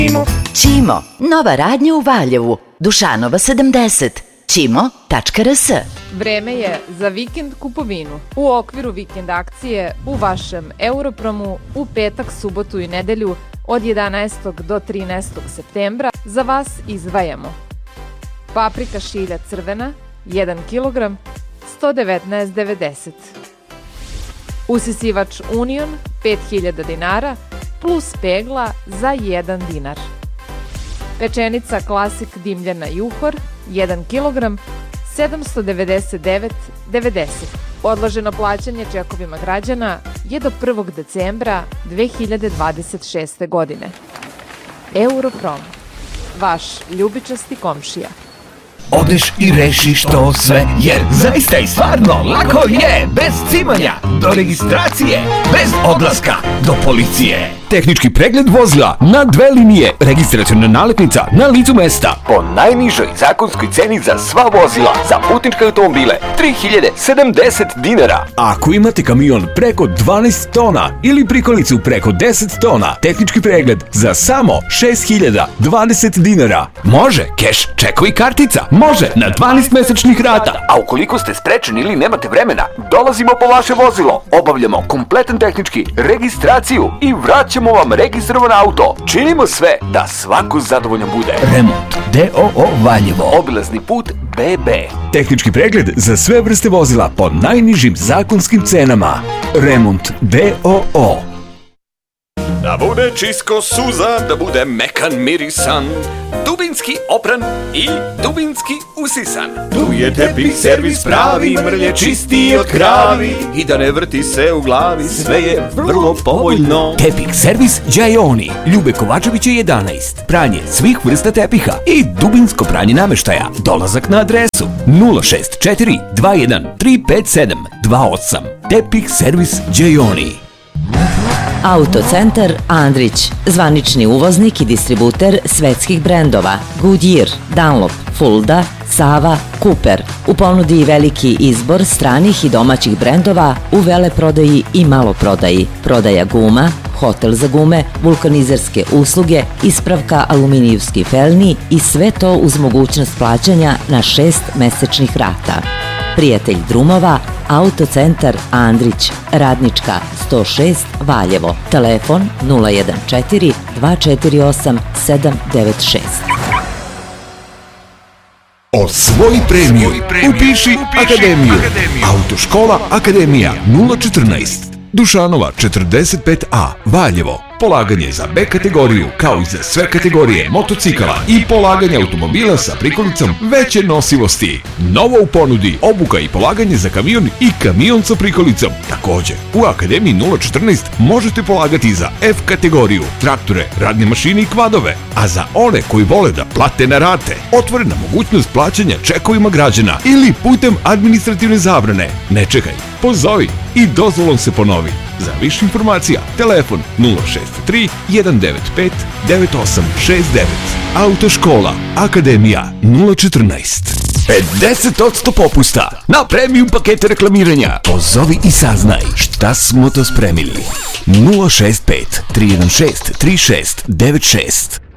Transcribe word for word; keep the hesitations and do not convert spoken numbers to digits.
Ćimo, nova radnja u Valjevu, Dušanova sedamdeset, ćimo tačka r s. Vreme je za vikend kupovinu. U okviru vikend akcije u vašem Europromu u petak, subotu i nedelju od jedanaestog do trinaestog septembra za vas izdvajamo paprika šilja crvena jedan kilogram sto devetnaest devedeset, usisivač Union pet hiljada dinara plus pegla za jedan dinar, pečenica Klasik dimljena juhor jedan kilogram sedamsto devedeset devet devedeset. Odloženo plaćanje čekovima građana je do prvog decembra dve hiljade dvadeset šeste. godine. Europrom, vaš ljubičasti komšija. Odeš i rešiš to sve, jer zaista i stvarno lako je, bez cimanja, do registracije, bez odlaska do policije. Tehnički pregled vozila na dve linije, registraciona nalepnica na licu mesta, po najnižoj zakonskoj ceni za sva vozila, za putničke automobile, tri hiljade sedamdeset dinara. Ako imate kamion preko dvanaest tona ili prikolicu preko deset tona, tehnički pregled za samo šest hiljada dvadeset dinara. Može keš, čekovi i kartica. Može na dvanaest mesečnih rata. A ukoliko ste sprečeni ili nemate vremena, dolazimo po vaše vozilo, obavljamo kompletan tehnički, registraciju i vraćamo vam registrovan auto. Činimo sve da svako zadovoljan bude. Remont D O O Valjevo, obilazni put B B. Tehnički pregled za sve vrste vozila po najnižim zakonskim cenama. Remont D O O. Da bude čisto suzan, da bude mekan mirisan, dubinski opran i dubinski usisan. Tu je tepih servis pravi, mrlje čisti od kravi i da ne vrti se u glavi, sve je vrlo povoljno. Tepih servis Đajoni, Ljube Kovačevića jedanaest, pranje svih vrsta tepiha i dubinsko pranje nameštaja. Dolazak na adresu nula šest četiri dva jedan tri pet sedam dva osam. Tepih servis Đajoni. Autocentar Andrić, zvanični uvoznik i distributer svetskih brendova Goodyear, Dunlop, Fulda, Sava, Cooper. U ponudi i veliki izbor stranih i domaćih brendova u veleprodaji i maloprodaji. Prodaja guma, hotel za gume, vulkanizerske usluge, ispravka aluminijevskih felni i sve to uz mogućnost plaćanja na šest mesečnih rata. Prijatelj drumova, Autocentar Andrić, Radnička sto šest Valjevo, telefon nula jedan četiri dva četiri osam sedam devet šest. Osvoji premiju, upiši Akademiju. Autoškola Akademija nula četrnaest, Dušanova četrdeset pet A, Valjevo. Polaganje za B kategoriju, kao i za sve kategorije motocikala i polaganje automobila sa prikolicom veće nosivosti. Novo u ponudi, obuka i polaganje za kamion i kamion sa prikolicom. Također, u Akademiji nula četrnaest možete polagati za F kategoriju, traktore, radne mašine i kvadove, a za one koji vole da plate na rate, otvorena mogućnost plaćanja čekovima građana ili putem administrativne zabrane. Ne čekaj, pozovi i dozvolom se ponovi. Za više informacija, telefon nula šest tri jedan devet pet devet osam šest devet. Autoškola Akademija nula četrnaest. pedeset posto popusta na premium pakete reklamiranja. Pozovi i saznaj šta smo to spremili. nula šest pet tri jedan šest tri šest devet šest.